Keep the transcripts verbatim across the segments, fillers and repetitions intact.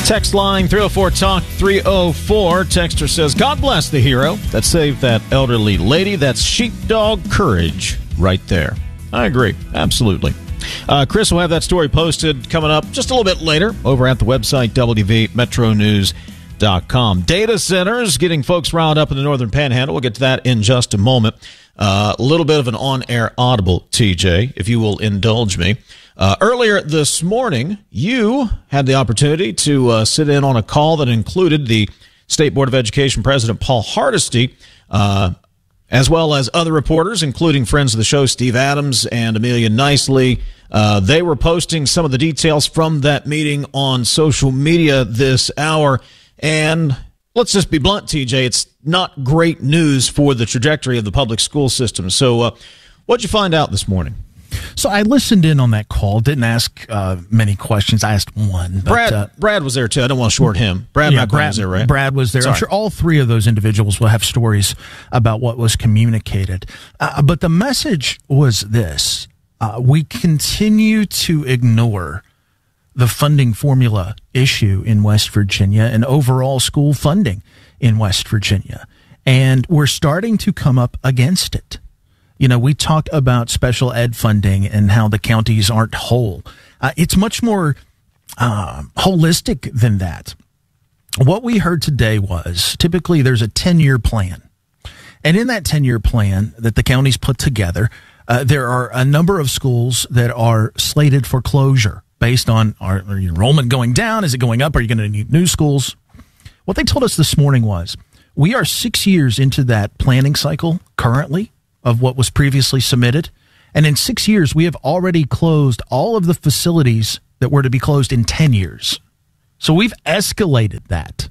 Text line three oh four talk three oh four. Texter says, God bless the hero that saved that elderly lady. That's sheepdog courage right there. I agree. Absolutely. Uh, Chris will have that story posted coming up just a little bit later over at the website w v metro news dot com. Data centers getting folks riled up in the Northern Panhandle. We'll get to that in just a moment. Uh, a little bit of an on-air audible, T J, if you will indulge me. Uh, earlier this morning, you had the opportunity to uh, sit in on a call that included the State Board of Education President Paul Hardesty, uh, as well as other reporters, including friends of the show, Steve Adams and Amelia Nicely. Uh, they were posting some of the details from that meeting on social media this hour. And let's just be blunt, T J, it's not great news for the trajectory of the public school system. So uh, what'd you find out this morning? So I listened in on that call, didn't ask uh, many questions. I asked one. But, Brad uh, Brad was there, too. I don't want to short him. Brad, yeah, Brad was there, right? Brad was there. Sorry. I'm sure all three of those individuals will have stories about what was communicated. Uh, but the message was this. Uh, we continue to ignore the funding formula issue in West Virginia and overall school funding in West Virginia. And we're starting to come up against it. You know, we talk about special ed funding and how the counties aren't whole. Uh, it's much more uh, holistic than that. What we heard today was typically there's a ten-year plan. And in that ten-year plan that the counties put together, uh, there are a number of schools that are slated for closure based on our, our enrollment going down. Is it going up? Are you going to need new schools? What they told us this morning was we are six years into that planning cycle currently of what was previously submitted. And in six years, we have already closed all of the facilities that were to be closed in ten years. So we've escalated that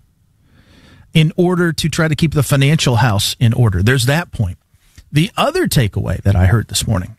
in order to try to keep the financial house in order. There's that point. The other takeaway that I heard this morning,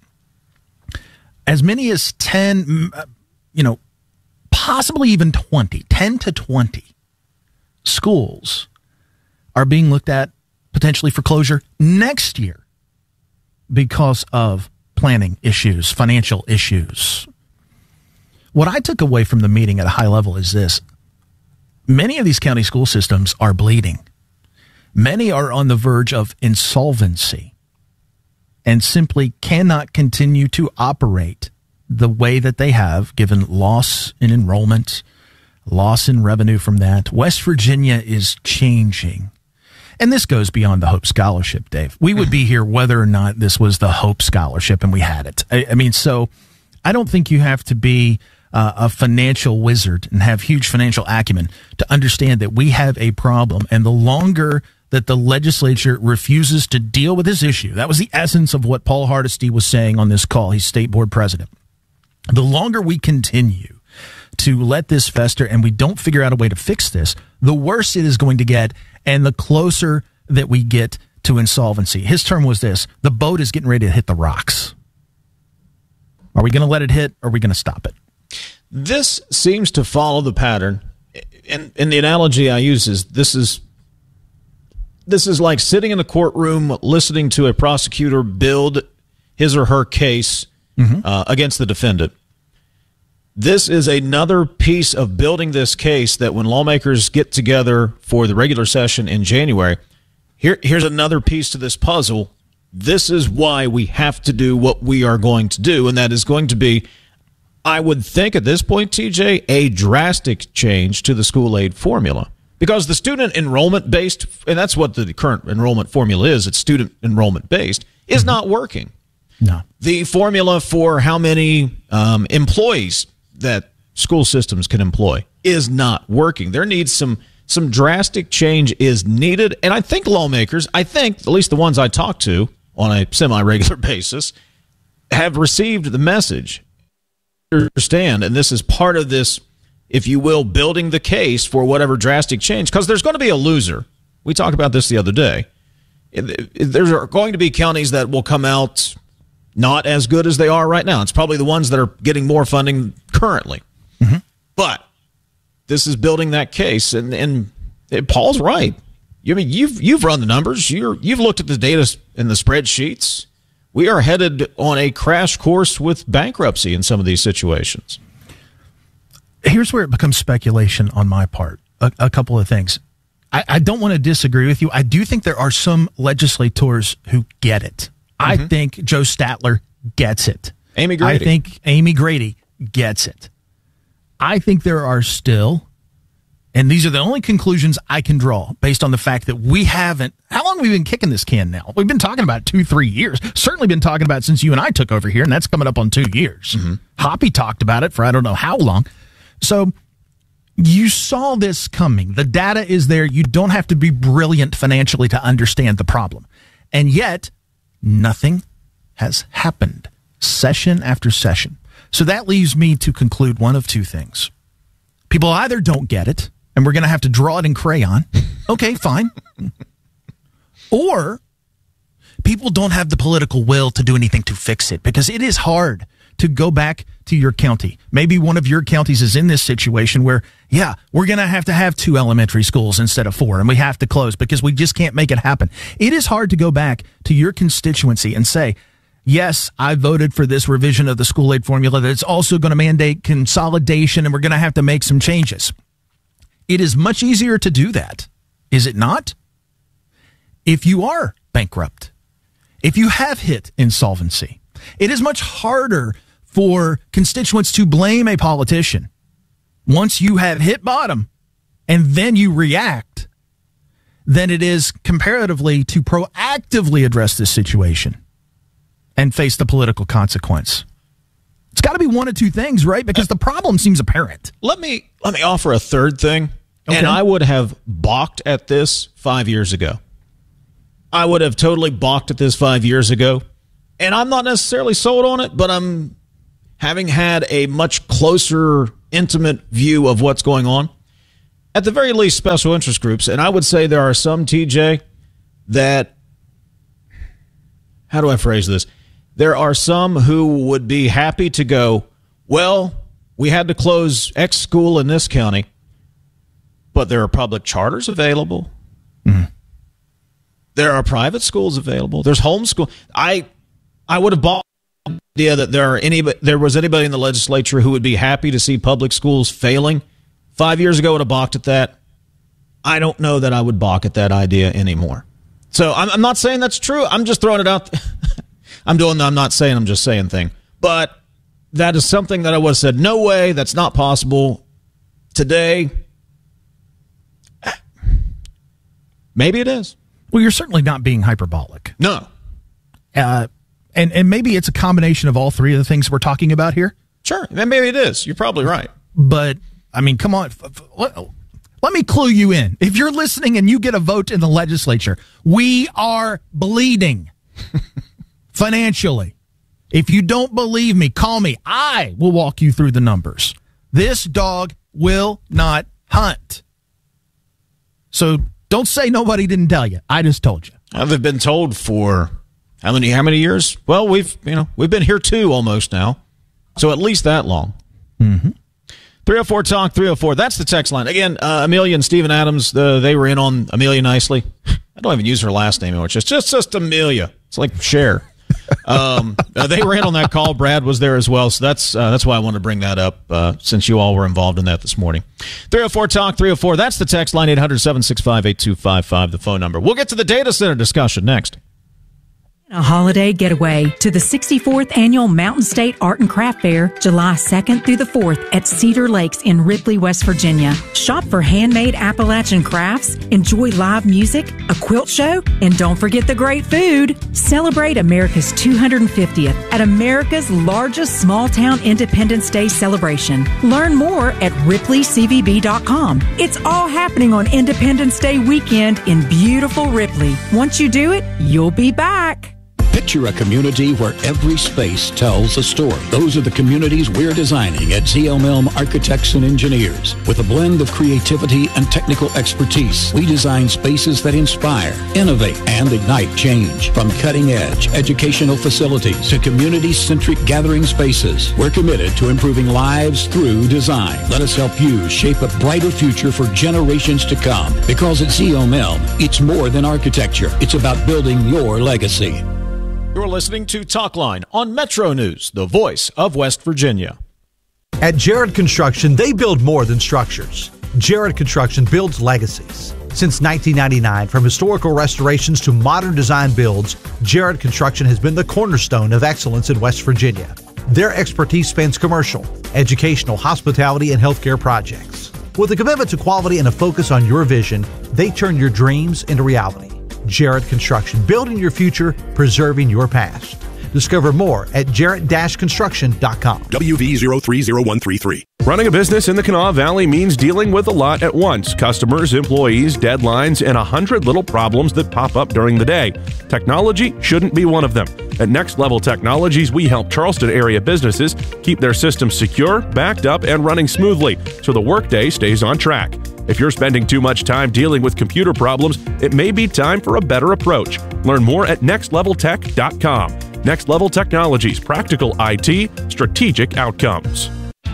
as many as ten, you know, possibly even twenty, ten to twenty schools are being looked at potentially for closure next year because of planning issues, financial issues. What I took away from the meeting at a high level is this. Many of these county school systems are bleeding. Many are on the verge of insolvency and simply cannot continue to operate the way that they have, given loss in enrollment, loss in revenue from that. West Virginia is changing. And this goes beyond the Hope Scholarship, Dave. We would be here whether or not this was the Hope Scholarship and we had it. I, I mean, so I don't think you have to be uh, a financial wizard and have huge financial acumen to understand that we have a problem. And the longer that the legislature refuses to deal with this issue, that was the essence of what Paul Hardesty was saying on this call. He's state board president. The longer we continue to let this fester and we don't figure out a way to fix this, the worse it is going to get. And the closer that we get to insolvency. His term was this: the boat is getting ready to hit the rocks. Are we going to let it hit, or are we going to stop it? This seems to follow the pattern. And, and the analogy I use is this is this is like sitting in the courtroom listening to a prosecutor build his or her case mm-hmm. uh, against the defendant. This is another piece of building this case that when lawmakers get together for the regular session in January, here, here's another piece to this puzzle. This is why we have to do what we are going to do, and that is going to be, I would think at this point, T J, a drastic change to the school aid formula. Because the student enrollment-based, and that's what the current enrollment formula is, it's student enrollment-based, is mm-hmm. not working. No. The formula for how many um, employees that school systems can employ is not working. There needs some some drastic change is needed. And I think lawmakers, I think, at least the ones I talk to on a semi-regular basis, have received the message. Understand, and this is part of this, if you will, building the case for whatever drastic change, because there's going to be a loser. We talked about this the other day. There are going to be counties that will come out not as good as they are right now. It's probably the ones that are getting more funding currently. Mm-hmm. But this is building that case, and, and Paul's right. You I mean you've you've run the numbers. You're you've looked at the data in the spreadsheets. We are headed on a crash course with bankruptcy in some of these situations. here's where it becomes speculation on my part. A, a couple of things. I, I don't want to disagree with you. I do think there are some legislators who get it. Mm-hmm. I think Joe Statler gets it. Amy Grady. I think Amy Grady gets it. I think there are still, and these are the only conclusions I can draw based on the fact that we haven't, how long have we been kicking this can now? We've been talking about it two, three years. Certainly been talking about it since you and I took over here, and that's coming up on two years. Mm-hmm. Hoppy talked about it for I don't know how long. So you saw this coming. The data is there. You don't have to be brilliant financially to understand the problem. And yet, nothing has happened session after session. So that leaves me to conclude one of two things. People either don't get it, and we're going to have to draw it in crayon. Okay, fine. Or people don't have the political will to do anything to fix it, because it is hard to go back to your county. Maybe one of your counties is in this situation where, yeah, we're going to have to have two elementary schools instead of four, and we have to close because we just can't make it happen. It is hard to go back to your constituency and say, yes, I voted for this revision of the school aid formula that's also going to mandate consolidation, and we're going to have to make some changes. It is much easier to do that, is it not? If you are bankrupt, if you have hit insolvency, it is much harder for constituents to blame a politician once you have hit bottom and then you react than it is comparatively to proactively address this situation and face the political consequence. It's got to be one of two things, right? Because the problem seems apparent. Let me let me offer a third thing. Okay. And I would have balked at this five years ago. I would have totally balked at this five years ago. And I'm not necessarily sold on it, but I'm having had a much closer, intimate view of what's going on. At the very least, special interest groups. And I would say there are some, T J, that, how do I phrase this? There are some who would be happy to go, well, we had to close X school in this county, but there are public charters available. Mm-hmm. There are private schools available. There's homeschool. I I would have bought the idea that there are any there was anybody in the legislature who would be happy to see public schools failing. Five years ago, I would have balked at that. I don't know that I would balk at that idea anymore. So I'm, I'm not saying that's true. I'm just throwing it out. I'm doing the I'm not saying, I'm just saying thing. But that is something that I would have said, no way, that's not possible. Today, maybe it is. Well, you're certainly not being hyperbolic. No. Uh, and, and maybe it's a combination of all three of the things we're talking about here. Sure. Maybe it is. You're probably right. But, I mean, come on. Let, let me clue you in. If you're listening and you get a vote in the legislature, we are bleeding financially. If you don't believe me, call me. I will walk you through the numbers. This dog will not hunt. So don't say nobody didn't tell you. I just told you. I've been told for how many how many years? Well, we've you know we've been here too almost now, so at least that long. Mm-hmm. three oh four talk three oh four. That's the text line again. Uh, Amelia and Stephen Adams. Uh, they were in on Amelia nicely. I don't even use her last name anymore. It's just just, just Amelia. It's like Cher. um, uh, they were in on that call. Brad was there as well, so that's uh, that's why I wanted to bring that up uh, since you all were involved in that this morning. three oh four talk three oh four. That's the text line. eight hundred, seven six five, eight two five five, the phone number. We'll get to the data center discussion next. A holiday getaway to the sixty-fourth Annual Mountain State Art and Craft Fair, July second through the fourth at Cedar Lakes in Ripley, West Virginia. Shop for handmade Appalachian crafts, enjoy live music, a quilt show, and don't forget the great food. Celebrate America's two hundred fiftieth at America's largest small-town Independence Day celebration. Learn more at ripley c v b dot com. It's all happening on Independence Day weekend in beautiful Ripley. Once you do it, you'll be back. Picture a community where every space tells a story. Those are the communities we're designing at Z L Milne Architects and Engineers. With a blend of creativity and technical expertise, we design spaces that inspire, innovate, and ignite change. From cutting-edge educational facilities to community-centric gathering spaces, we're committed to improving lives through design. Let us help you shape a brighter future for generations to come. Because at Z L Milne, it's more than architecture. It's about building your legacy. You're listening to Talkline on Metro News, the voice of West Virginia. At Jared Construction, they build more than structures. Jared Construction builds legacies. Since nineteen ninety-nine, from historical restorations to modern design builds, Jared Construction has been the cornerstone of excellence in West Virginia. Their expertise spans commercial, educational, hospitality, and healthcare projects. With a commitment to quality and a focus on your vision, they turn your dreams into reality. Jared Construction, building your future, preserving your past. Discover more at jarrett dash construction dot com. W V zero three zero one three three. Running a business in the Kanawha Valley means dealing with a lot at once. Customers, employees, deadlines, and a hundred little problems that pop up during the day. Technology shouldn't be one of them. At Next Level Technologies, we help Charleston area businesses keep their systems secure, backed up, and running smoothly so the workday stays on track. If you're spending too much time dealing with computer problems, it may be time for a better approach. Learn more at next level tech dot com. Next Level Technologies, practical I T, strategic outcomes.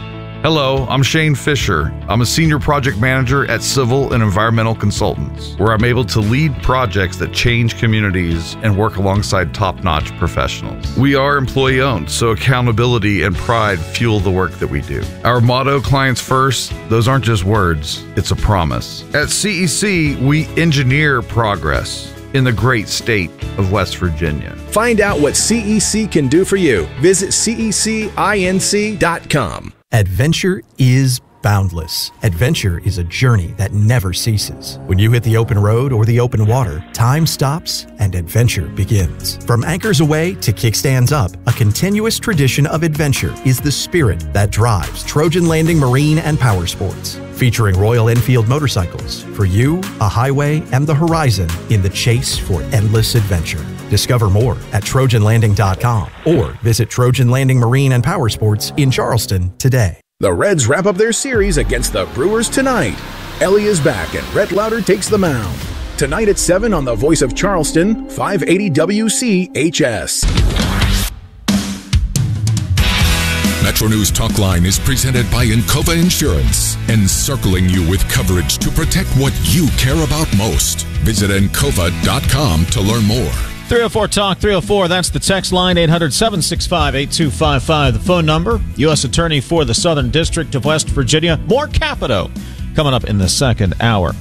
Hello, I'm Shane Fisher. I'm a senior project manager at Civil and Environmental Consultants, where I'm able to lead projects that change communities and work alongside top-notch professionals. We are employee-owned, so accountability and pride fuel the work that we do. Our motto, clients first, those aren't just words, it's a promise. At C E C, we engineer progress in the great state of West Virginia. Find out what C E C can do for you. Visit C E C inc dot com. Adventure is boundless. Adventure is a journey that never ceases. When you hit the open road or the open water, time stops and adventure begins. From anchors away to kickstands up, a continuous tradition of adventure is the spirit that drives Trojan Landing Marine and Power Sports. Featuring Royal Enfield motorcycles, for you, a highway and the horizon in the chase for endless adventure. Discover more at trojan landing dot com or visit Trojan Landing Marine and Power Sports in Charleston today. The Reds wrap up their series against the Brewers tonight. Ellie is back and Rhett Lauder takes the mound. Tonight at seven on the Voice of Charleston, five eighty W C H S. Metro News Talk Line is presented by Encova Insurance, encircling you with coverage to protect what you care about most. Visit encova dot com to learn more. three oh four talk three oh four, that's the text line, eight hundred, seven six five, eight two five five. The phone number, U S Attorney for the Southern District of West Virginia, more Capito, coming up in the second hour.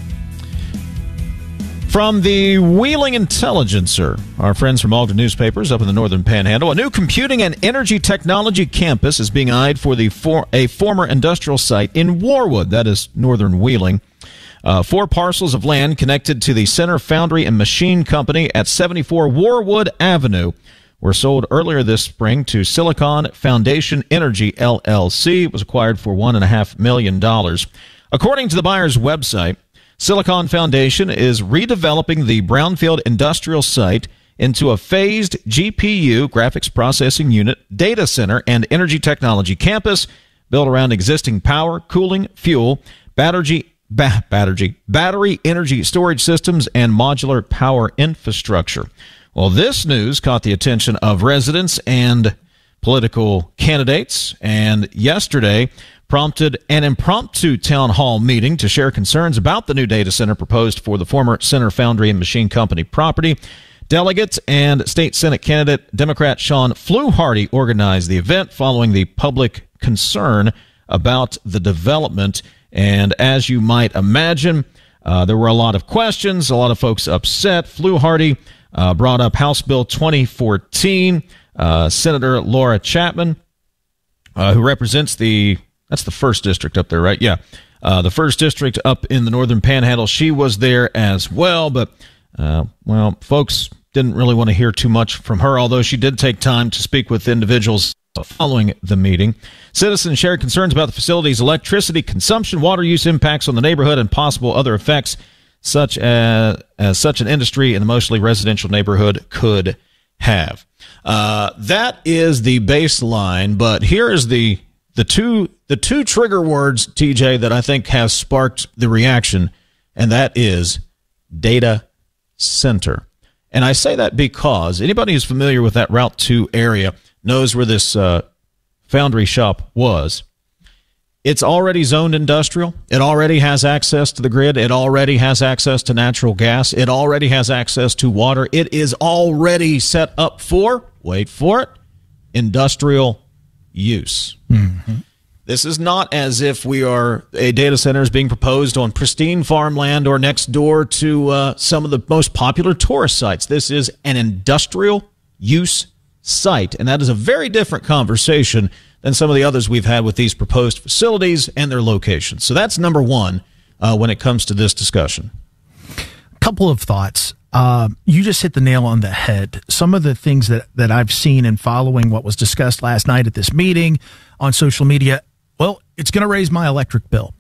From the Wheeling Intelligencer, our friends from Alden Newspapers up in the Northern Panhandle, a new computing and energy technology campus is being eyed for the for a former industrial site in Warwood, that is northern Wheeling. Uh, four parcels of land connected to the Center Foundry and Machine Company at seventy-four Warwood Avenue were sold earlier this spring to Silicon Foundation Energy, L L C. It was acquired for one point five million dollars. According to the buyer's website, Silicon Foundation is redeveloping the brownfield industrial site into a phased G P U, graphics processing unit, data center, and energy technology campus built around existing power, cooling, fuel, battery, ba- battery, battery energy storage systems, and modular power infrastructure. Well, this news caught the attention of residents and political candidates, and yesterday prompted an impromptu town hall meeting to share concerns about the new data center proposed for the former Center Foundry and Machine Company property. Delegate and state Senate candidate Democrat Sean Fluharty organized the event following the public concern about the development. And as you might imagine, uh, there were a lot of questions, a lot of folks upset. Fluharty uh, brought up House Bill twenty fourteen. Uh, Senator Laura Chapman, uh, who represents the That's the first district up there, right? Yeah. Uh, the first district up in the Northern Panhandle. She was there as well, but, uh, well, folks didn't really want to hear too much from her, although she did take time to speak with individuals following the meeting. Citizens shared concerns about the facility's electricity consumption, water use impacts on the neighborhood, and possible other effects such as, as such an industry in the mostly residential neighborhood could have. Uh, that is the baseline, but here is the The two the two trigger words, T J, that I think have sparked the reaction, and that is data center. And I say that because anybody who's familiar with that Route two area knows where this uh, foundry shop was. It's already zoned industrial. It already has access to the grid. It already has access to natural gas. It already has access to water. It is already set up for, wait for it, industrial use. Mm-hmm. This is not as if we are a data center is being proposed on pristine farmland or next door to uh, some of the most popular tourist sites. This is an industrial use site, and that is a very different conversation than some of the others we've had with these proposed facilities and their locations. So that's number one uh, when it comes to this discussion. A couple of thoughts. Uh, you just hit the nail on the head. Some of the things that, that I've seen in following what was discussed last night at this meeting on social media, well, it's going to raise my electric bill.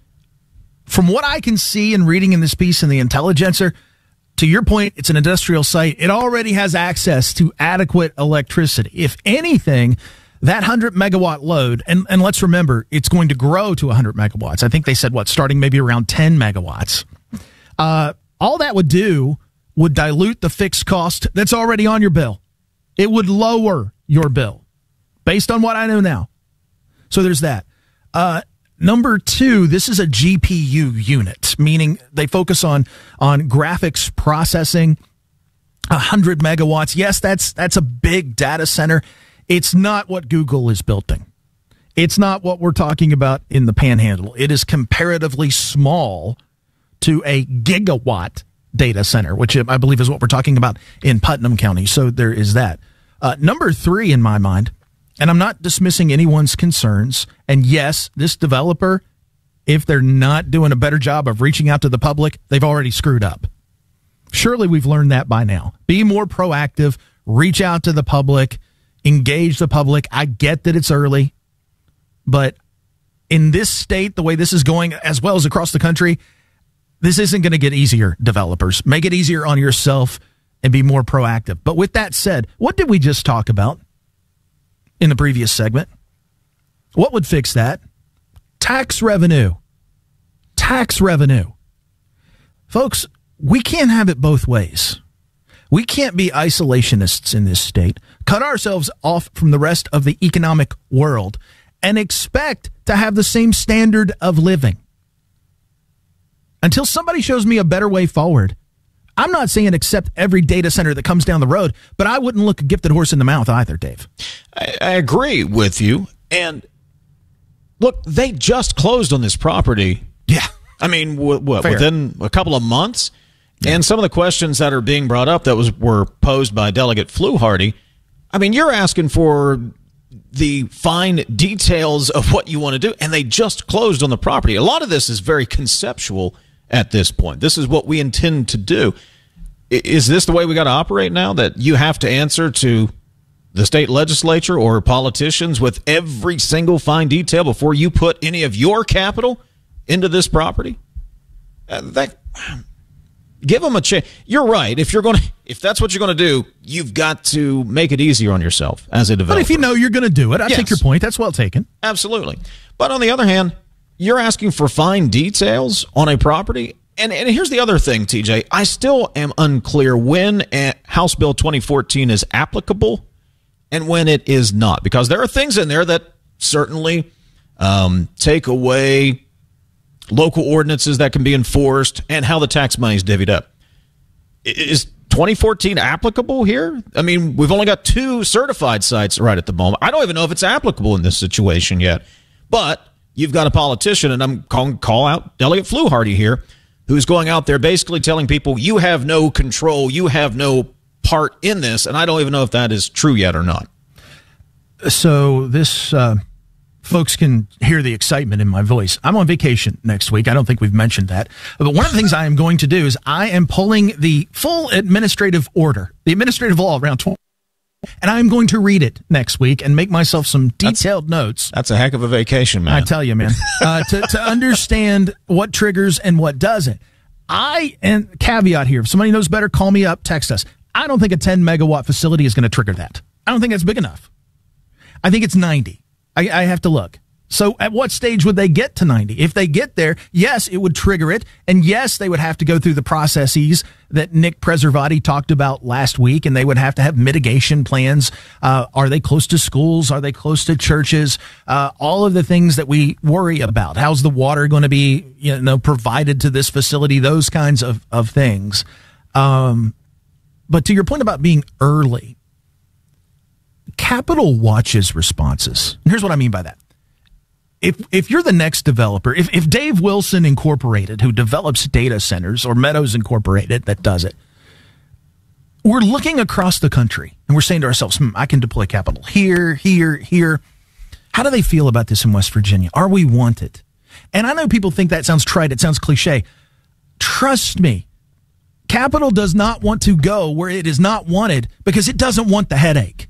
From what I can see and reading in this piece in the Intelligencer, to your point, it's an industrial site. It already has access to adequate electricity. If anything, that one hundred megawatt load, and, and let's remember, it's going to grow to one hundred megawatts. I think they said, what, starting maybe around ten megawatts. Uh, all that would do would dilute the fixed cost that's already on your bill. It would lower your bill based on what I know now. So there's that. Uh, number two, this is a G P U unit, meaning they focus on, on graphics processing, one hundred megawatts. Yes, that's that's a big data center. It's not what Google is building. It's not what we're talking about in the Panhandle. It is comparatively small to a gigawatt data center, which I believe is what we're talking about in Putnam County. So there is that. Uh, number three in my mind, and I'm not dismissing anyone's concerns, and yes, this developer, if they're not doing a better job of reaching out to the public, they've already screwed up. Surely we've learned that by now. Be more proactive, reach out to the public, engage the public. I get that it's early, but in this state, the way this is going, as well as across the country, this isn't going to get easier, developers. Make it easier on yourself and be more proactive. But with that said, what did we just talk about in the previous segment? What would fix that? Tax revenue. Tax revenue. Folks, we can't have it both ways. We can't be isolationists in this state, cut ourselves off from the rest of the economic world, and expect to have the same standard of living. Until somebody shows me a better way forward, I'm not saying accept every data center that comes down the road, but I wouldn't look a gifted horse in the mouth either, Dave. I, I agree with you. And look, they just closed on this property. Yeah. I mean, w- what, within a couple of months? Yeah. And some of the questions that are being brought up that was were posed by Delegate Fluharty, I mean, you're asking for the fine details of what you want to do, and they just closed on the property. A lot of this is very conceptual at this point. This is what we intend to do. Is this the way we got to operate now, that you have to answer to the state legislature or politicians with every single fine detail before you put any of your capital into this property? Uh, that... Give them a chance. You're right. If you're going to, if that's what you're going to do, you've got to make it easier on yourself as a developer. But if you know you're going to do it, I yes. take your point. That's well taken. Absolutely. But on the other hand, you're asking for fine details on a property. And, and here's the other thing, T J. I still am unclear when House Bill twenty fourteen is applicable and when it is not, because there are things in there that certainly um, take away local ordinances that can be enforced, and how the tax money is divvied up. Is twenty fourteen applicable here? I mean, we've only got two certified sites right at the moment. I don't even know if it's applicable in this situation yet. But you've got a politician, and I'm calling call out Delegate Fluharty here, who's going out there basically telling people, you have no control, you have no part in this, and I don't even know if that is true yet or not. So this... Uh Folks can hear the excitement in my voice. I'm on vacation next week. I don't think we've mentioned that. But one of the things I am going to do is I am pulling the full administrative order, the administrative law around twenty, and I'm going to read it next week and make myself some detailed that's, notes. That's a heck of a vacation, man. I tell you, man, uh, to, to understand what triggers and what doesn't. I, and caveat here, if somebody knows better, call me up, text us. I don't think a ten megawatt facility is going to trigger that. I don't think that's big enough. I think it's ninety. I, I have to look. So at what stage would they get to ninety? If they get there, yes, it would trigger it. And yes, they would have to go through the processes that Nick Preservati talked about last week, and they would have to have mitigation plans. Uh, are they close to schools? Are they close to churches? Uh, all of the things that we worry about. How's the water going to be, you know, provided to this facility? Those kinds of, of things. Um, but to your point about being early, Capitol watches responses. And here's what I mean by that. if if you're the next developer, if, if Dave Wilson Incorporated, who develops data centers, or Meadows Incorporated that does it, we're looking across the country and we're saying to ourselves, hmm, I can deploy capital here, here, here. How do they feel about this in West Virginia? Are we wanted? And I know people think that sounds trite. It sounds cliche. Trust me, capital does not want to go where it is not wanted because it doesn't want the headache.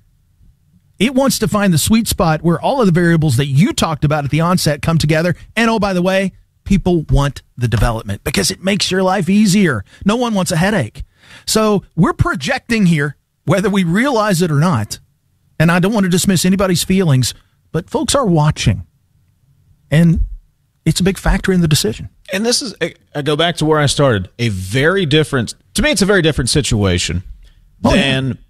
It wants to find the sweet spot where all of the variables that you talked about at the onset come together. And oh, by the way, people want the development because it makes your life easier. No one wants a headache. So we're projecting here, whether we realize it or not. And I don't want to dismiss anybody's feelings, but folks are watching. And it's a big factor in the decision. And this is, I go back to where I started, a very different, to me, it's a very different situation oh, than... Yeah.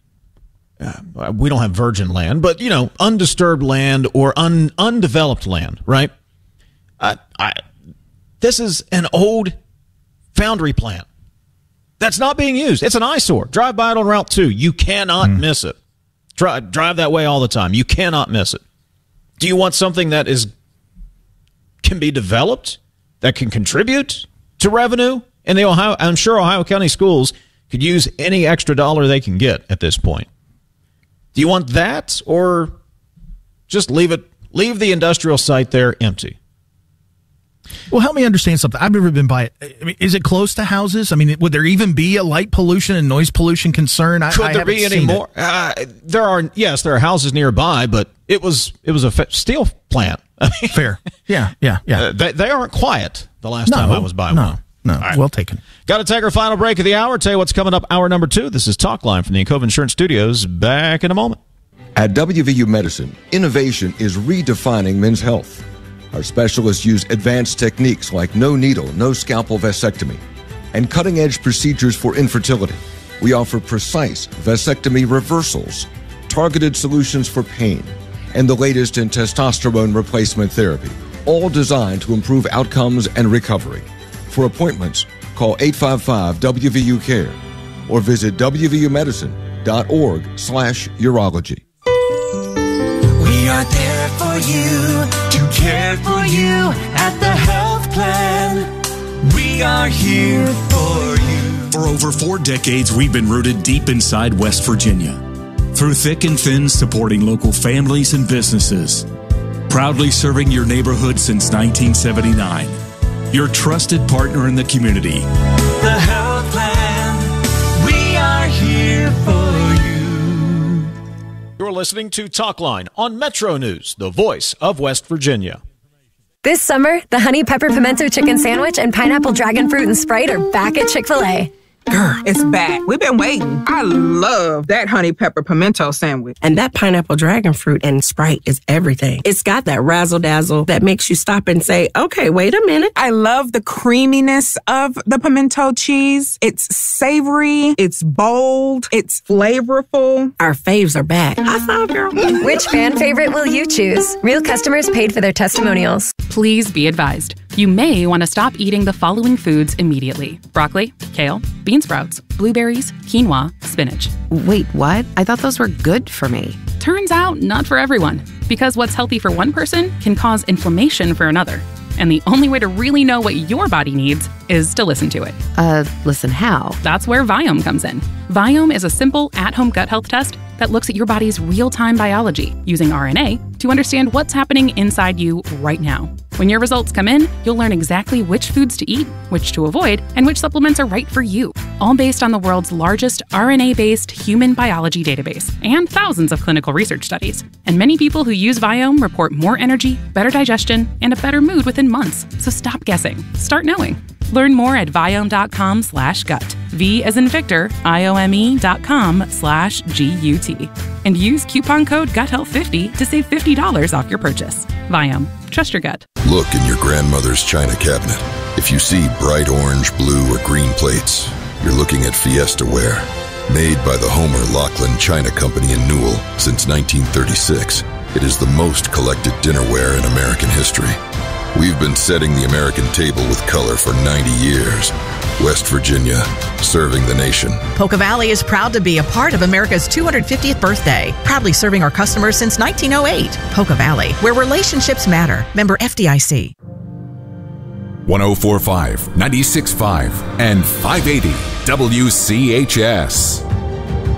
Uh, we don't have virgin land, but, you know, undisturbed land or un, undeveloped land, right? Uh, I, this is an old foundry plant that's not being used. It's an eyesore. Drive by it on Route two. You cannot mm. miss it. Drive, drive that way all the time. You cannot miss it. Do you want something that is can be developed, that can contribute to revenue? And the Ohio, I'm sure Ohio County schools could use any extra dollar they can get at this point. Do you want that, or just leave it, leave the industrial site there empty? Well, help me understand something. I've never been by it. I mean, is it close to houses? I mean, would there even be a light pollution and noise pollution concern? I, Could I there be any more? Uh, there are, yes, there are houses nearby, but it was it was a steel plant. I mean, fair, yeah, yeah, yeah. Uh, they, they aren't quiet. The last no, time I was by no, one. No, no, right. Well taken. Got to take our final break of the hour. Tell you what's coming up. Hour number two. This is Talk Line from the Encova Insurance Studios. Back in a moment. At W V U Medicine, innovation is redefining men's health. Our specialists use advanced techniques like no needle, no scalpel vasectomy, and cutting-edge procedures for infertility. We offer precise vasectomy reversals, targeted solutions for pain, and the latest in testosterone replacement therapy, all designed to improve outcomes and recovery. For appointments, call eight five five W V U care or visit W V U medicine dot org slash urology. We are there for you, to care for you at the health plan. We are here for you. For over four decades, we've been rooted deep inside West Virginia. Through thick and thin, supporting local families and businesses. Proudly serving your neighborhood since nineteen seventy-nine. Your trusted partner in the community. The health plan. We are here for you. You're listening to Talk Line on Metro News, the voice of West Virginia. This summer, the Honey Pepper Pimento Chicken Sandwich and Pineapple Dragon Fruit and Sprite are back at Chick-fil-A. Girl, it's back. We've been waiting. I love that honey pepper pimento sandwich. And that pineapple dragon fruit and Sprite is everything. It's got that razzle dazzle that makes you stop and say, okay, wait a minute. I love the creaminess of the pimento cheese. It's savory. It's bold. It's flavorful. Our faves are back. High five, girl. Which fan favorite will you choose? Real customers paid for their testimonials. Please be advised. You may want to stop eating the following foods immediately. Broccoli, kale, bean sprouts, blueberries, quinoa, spinach. Wait, what? I thought those were good for me. Turns out, not for everyone. Because what's healthy for one person can cause inflammation for another. And the only way to really know what your body needs is to listen to it. Uh, listen how? That's where Viome comes in. Viome is a simple, at-home gut health test that looks at your body's real-time biology using R N A to understand what's happening inside you right now. When your results come in, you'll learn exactly which foods to eat, which to avoid, and which supplements are right for you. All based on the world's largest R N A-based human biology database and thousands of clinical research studies. And many people who use Viome report more energy, better digestion, and a better mood within months. So stop guessing. Start knowing. Learn more at Viome.com slash gut. V as in Victor, I-O-M-E dot com slash G-U-T. And use coupon code gut health fifty to save fifty dollars off your purchase. Viome. Trust your gut. Look in your grandmother's china cabinet. If you see bright orange, blue, or green plates, you're looking at Fiesta ware. Made by the Homer Lachlan China Company in Newell since nineteen thirty-six, it is the most collected dinnerware in American history. We've been setting the American table with color for ninety years. West Virginia, serving the nation. Poca Valley is proud to be a part of America's two hundred fiftieth birthday, proudly serving our customers since nineteen oh eight. Poca Valley, where relationships matter. Member F D I C. one oh four point five, ninety-six point five, and five eighty W C H S.